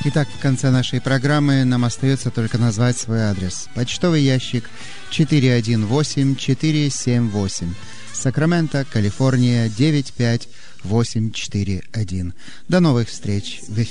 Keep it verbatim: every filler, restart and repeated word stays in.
Итак, в конце нашей программы нам остается только назвать свой адрес. Почтовый ящик четыре один восемь четыре семь восемь. Сакраменто, Калифорния, девять пять восемь четыре один. До новых встреч в эфире.